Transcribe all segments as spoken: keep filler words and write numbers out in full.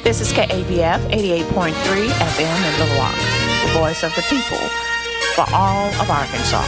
This is K A B F eighty-eight point three F M in Little Rock, the voice of the people for all of Arkansas.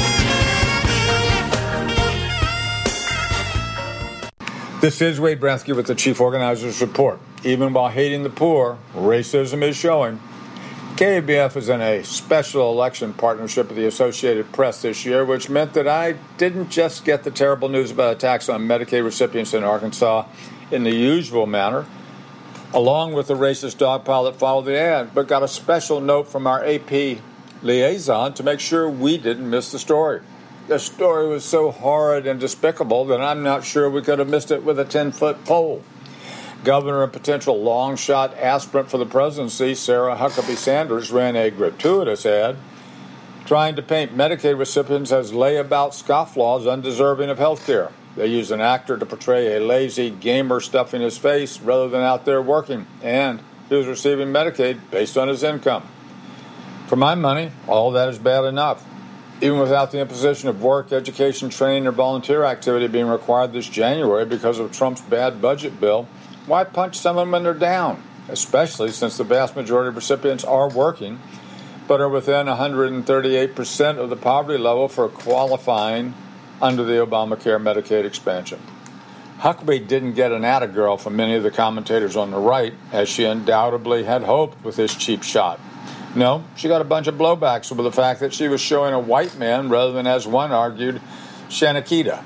This is Wade Bransky with the Chief Organizers Report. Even while hating the poor, racism is showing. K A B F is in a special election partnership with the Associated Press this year, which meant that I didn't just get the terrible news about attacks on Medicaid recipients in Arkansas in the usual manner, along with the racist dogpile that followed the ad, but got a special note from our A P liaison to make sure we didn't miss the story. The story was so horrid and despicable that I'm not sure we could have missed it with a ten-foot pole. Governor and potential long-shot aspirant for the presidency, Sarah Huckabee Sanders, ran a gratuitous ad trying to paint Medicaid recipients as layabout scofflaws undeserving of health care. They used an actor to portray a lazy gamer stuffing his face rather than out there working, and he was receiving Medicaid based on his income. For my money, all that is bad enough. Even without the imposition of work, education, training, or volunteer activity being required this January because of Trump's bad budget bill, why punch someone when they're down, especially since the vast majority of recipients are working but are within one hundred thirty-eight percent of the poverty level for qualifying under the Obamacare Medicaid expansion. Huckabee didn't get an atta-girl from many of the commentators on the right, as she undoubtedly had hoped with this cheap shot. No, she got a bunch of blowbacks over the fact that she was showing a white man rather than, as one argued, Shanakita.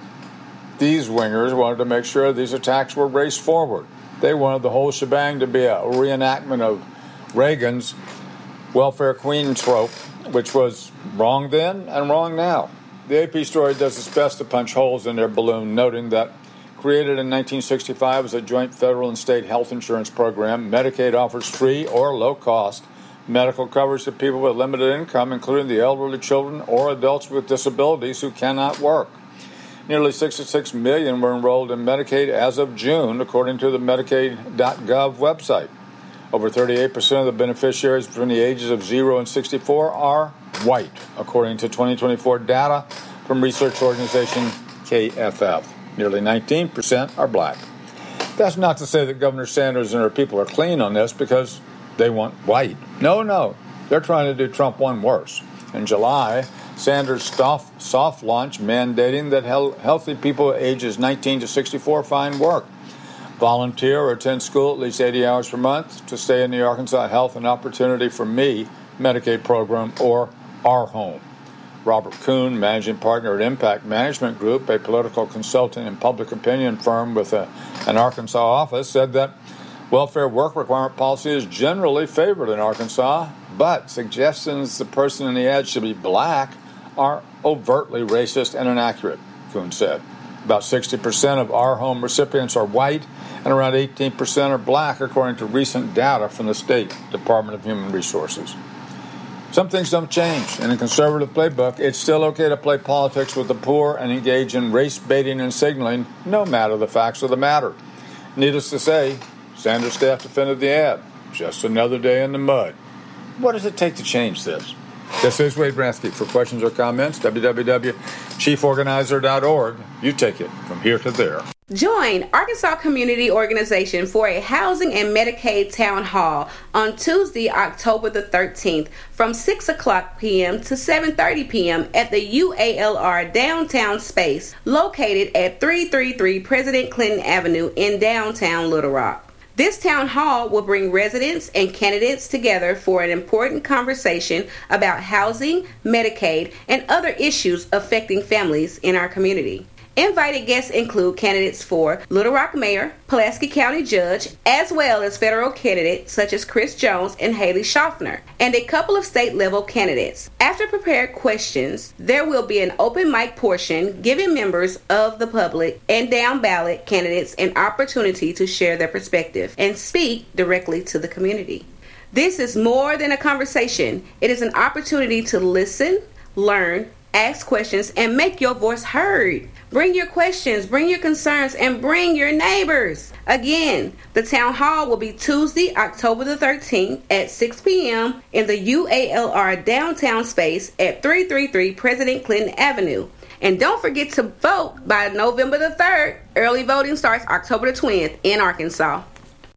These wingers wanted to make sure these attacks were raced forward. They wanted the whole shebang to be a reenactment of Reagan's welfare queen trope, which was wrong then and wrong now. The A P story does its best to punch holes in their balloon, noting that created in nineteen sixty-five as a joint federal and state health insurance program, Medicaid offers free or low-cost medical coverage to people with limited income, including the elderly, children, or adults with disabilities who cannot work. Nearly sixty-six million were enrolled in Medicaid as of June, according to the Medicaid dot gov website. Over thirty-eight percent of the beneficiaries between the ages of zero and sixty-four are white, according to twenty twenty-four data from research organization K F F. Nearly nineteen percent are black. That's not to say that Governor Sanders and her people are clean on this because they want white. No, no. They're trying to do Trump one worse. In July, Sanders' soft, soft launch mandating that healthy people ages nineteen to sixty-four find work, volunteer or attend school at least eighty hours per month to stay in the Arkansas Health and Opportunity for Me Medicaid program, or Our Home. Robert Kuhn, managing partner at Impact Management Group, a political consulting and public opinion firm with a, an Arkansas office, said that welfare work requirement policy is generally favored in Arkansas, but suggestions the person in the ad should be black are overtly racist and inaccurate, Kuhn said. About sixty percent of Our Home recipients are white, and around eighteen percent are black, according to recent data from the State Department of Human Resources. Some things don't change. In a conservative playbook, it's still okay to play politics with the poor and engage in race baiting and signaling, no matter the facts of the matter. Needless to say, Sanders' staff defended the ad. Just another day in the mud. What does it take to change this? This is Wade Bransky. For questions or comments, w w w dot chief organizer dot org. You take it from here to there. Join Arkansas Community Organization for a Housing and Medicaid Town Hall on Tuesday, October the thirteenth from six o'clock p.m. to seven thirty p.m. at the U A L R Downtown Space located at three thirty-three President Clinton Avenue in downtown Little Rock. This town hall will bring residents and candidates together for an important conversation about housing, Medicaid, and other issues affecting families in our community. Invited guests include candidates for Little Rock Mayor, Pulaski County Judge, as well as federal candidates such as Chris Jones and Haley Schaffner, and a couple of state-level candidates. After prepared questions, there will be an open mic portion giving members of the public and down-ballot candidates an opportunity to share their perspective and speak directly to the community. This is more than a conversation. It is an opportunity to listen, learn, ask questions, and make your voice heard. Bring your questions, bring your concerns, and bring your neighbors. Again, the town hall will be Tuesday, October the thirteenth at six p.m. in the U A L R Downtown Space at three thirty-three President Clinton Avenue. And don't forget to vote by November the third. Early voting starts October the twentieth in Arkansas.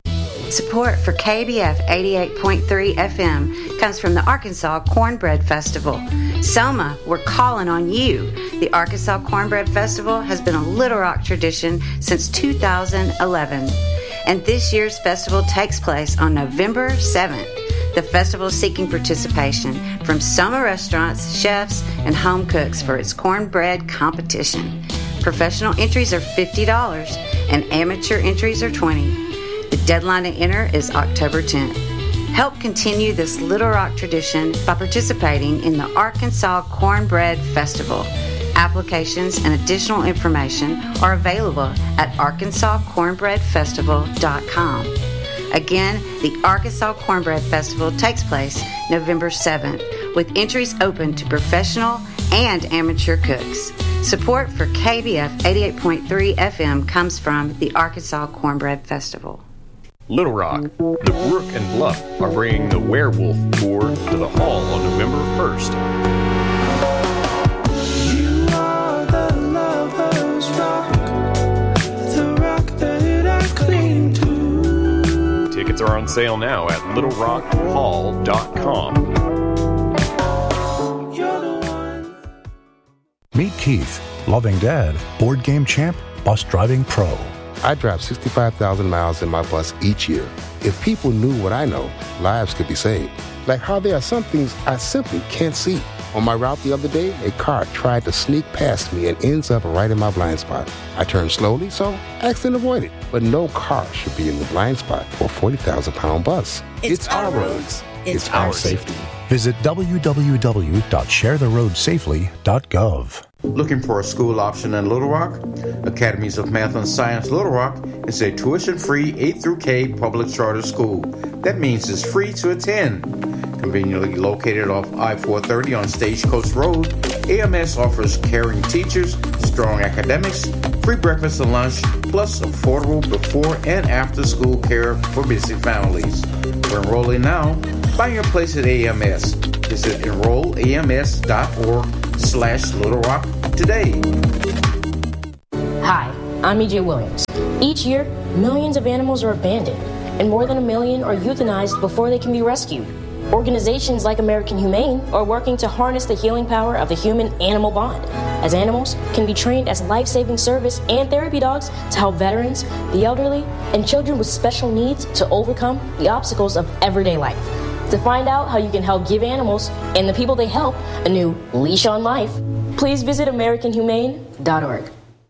Support for K B F eighty-eight point three F M comes from the Arkansas Cornbread Festival. Soma, we're calling on you. The Arkansas Cornbread Festival has been a Little Rock tradition since two thousand eleven, and this year's festival takes place on November seventh. The festival is seeking participation from Soma restaurants, chefs, and home cooks for its cornbread competition. Professional entries are fifty dollars and amateur entries are twenty dollars. The deadline to enter is October tenth. Help continue this Little Rock tradition by participating in the Arkansas Cornbread Festival. Applications and additional information are available at arkansas cornbread festival dot com. Again, the Arkansas Cornbread Festival takes place November seventh, with entries open to professional and amateur cooks. Support for K B F eighty-eight point three F M comes from the Arkansas Cornbread Festival. Little Rock, the Brook and Bluff are bringing the Werewolf Tour to the Hall on November first. You are the lover's rock, the rock that I cling to. Tickets are on sale now at little rock hall dot com. Meet Keith, loving dad, board game champ, bus driving pro. I drive sixty-five thousand miles in my bus each year. If people knew what I know, lives could be saved. Like how there are some things I simply can't see. On my route the other day, a car tried to sneak past me and ends up right in my blind spot. I turned slowly, so accident avoided. But no car should be in the blind spot for a forty thousand pound bus. It's, it's our roads. It's, it's our our safety. Visit w w w dot share the road safely dot gov. Looking for a school option in Little Rock? Academies of Math and Science Little Rock is a tuition-free eight through K public charter school. That means it's free to attend. Conveniently located off I four thirty on Stagecoach Road, A M S offers caring teachers, strong academics, free breakfast and lunch, plus affordable before and after school care for busy families. For enrolling now, find your place at A M S. Visit enroll a m s dot org slash Little Rock today. Hi, I'm E J Williams. Each year, millions of animals are abandoned, and more than a million are euthanized before they can be rescued. Organizations like American Humane are working to harness the healing power of the human-animal bond, as animals can be trained as life-saving service and therapy dogs to help veterans, the elderly, and children with special needs to overcome the obstacles of everyday life. To find out how you can help give animals and the people they help a new leash on life, please visit american humane dot org.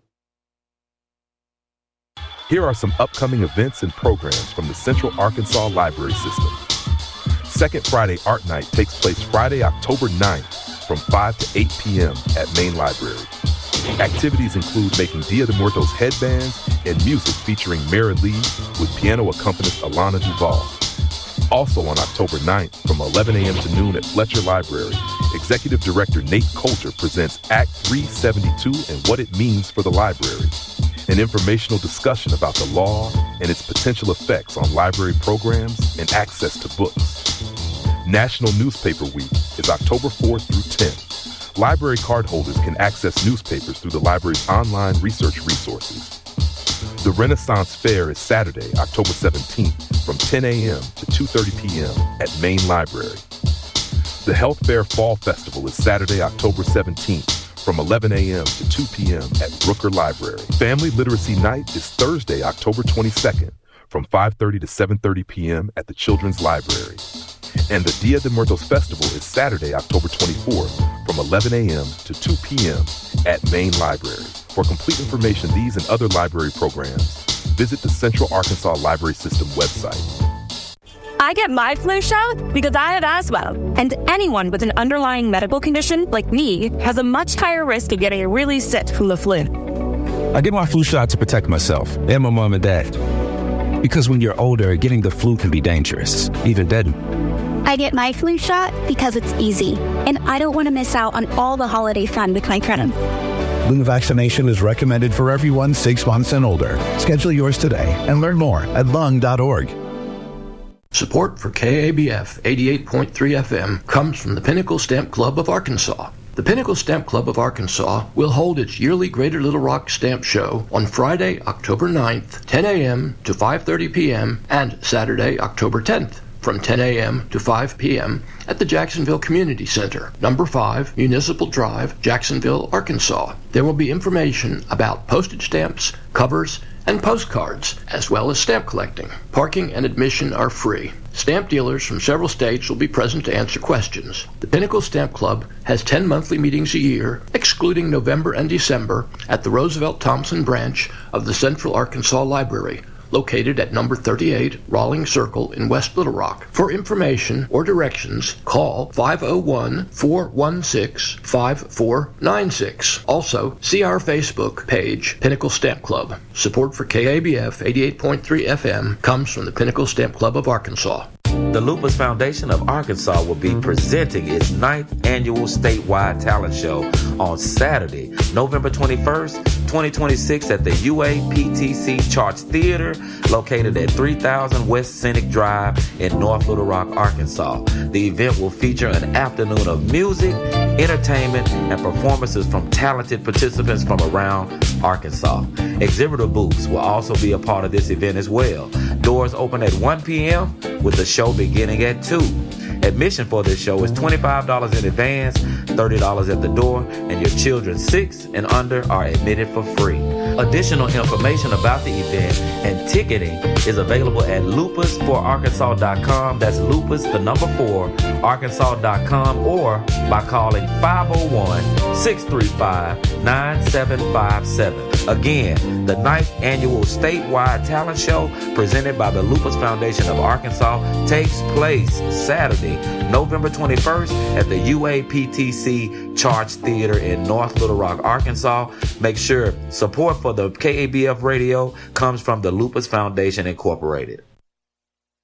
Here are some upcoming events and programs from the Central Arkansas Library System. Second Friday Art Night takes place Friday, October ninth from five to eight p.m. at Main Library. Activities include making Dia de Muertos headbands and music featuring Mara Lee with piano accompanist Alana Duval. Also on October ninth from eleven a.m. to noon at Fletcher Library, Executive Director Nate Coulter presents Act three seventy-two and what it means for the library, an informational discussion about the law and its potential effects on library programs and access to books. National Newspaper Week is October fourth through tenth. Library cardholders can access newspapers through the library's online research resources. The Renaissance Fair is Saturday, October seventeenth from ten a.m. to two thirty p.m. at Main Library. The Health Fair Fall Festival is Saturday, October seventeenth from eleven a.m. to two p.m. at Brooker Library. Family Literacy Night is Thursday, October twenty-second from five thirty to seven thirty p.m. at the Children's Library. And the Dia de Muertos Festival is Saturday, October twenty-fourth from eleven a.m. to two p.m. at Main Library. For complete information on these and other library programs, visit the Central Arkansas Library System website. I get my flu shot because I have asthma, and anyone with an underlying medical condition like me has a much higher risk of getting a really sick flu flu. I get my flu shot to protect myself and my mom and dad. Because when you're older, getting the flu can be dangerous, even deadly. I get my flu shot because it's easy, and I don't want to miss out on all the holiday fun with my friends. Flu vaccination is recommended for everyone six months and older. Schedule yours today and learn more at lung dot org. Support for K A B F eighty-eight point three F M comes from the Pinnacle Stamp Club of Arkansas. The Pinnacle Stamp Club of Arkansas will hold its yearly Greater Little Rock Stamp Show on Friday, October ninth, ten a.m. to five thirty p.m. and Saturday, October tenth, from ten a.m. to five p.m. at the Jacksonville Community Center, number five, Municipal Drive, Jacksonville, Arkansas. There will be information about postage stamps, covers, and postcards, as well as stamp collecting. Parking and admission are free. Stamp dealers from several states will be present to answer questions. The Pinnacle Stamp Club has ten monthly meetings a year, excluding November and December, at the Roosevelt Thompson branch of the Central Arkansas Library, located at number thirty-eight Rawlings Circle in West Little Rock. For information or directions, call five oh one, four one six, five four nine six. Also, see our Facebook page, Pinnacle Stamp Club. Support for K A B F eighty-eight point three F M comes from the Pinnacle Stamp Club of Arkansas. The Lupus Foundation of Arkansas will be presenting its ninth annual statewide talent show on Saturday, November twenty-first, twenty twenty-six at the U A P T C Charts Theater, located at three thousand West Scenic Drive in North Little Rock, Arkansas. The event will feature an afternoon of music, entertainment, and performances from talented participants from around Arkansas. Exhibitor booths will also be a part of this event as well. Doors open at one p.m. with the show beginning at two. Admission for this show is twenty-five dollars in advance, thirty dollars at the door, and your children six and under are admitted for free. Additional information about the event and ticketing is available at lupus for arkansas dot com. That's lupus, the number four, arkansas dot com, or by calling five oh one, six three five, nine seven five seven. Again, the ninth annual statewide talent show presented by the Lupus Foundation of Arkansas takes place Saturday, November twenty-first at the U A P T C Charts Theater in North Little Rock, Arkansas. Make sure support for the K A B F radio comes from the Lupus Foundation Incorporated.